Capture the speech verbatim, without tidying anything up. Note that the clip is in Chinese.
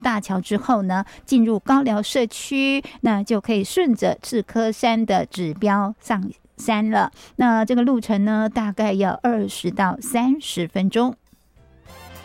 大桥之后呢，进入高寮社区，那就可以顺着赤科山的指标上山了。那这个路程呢，大概要二十到三十分钟。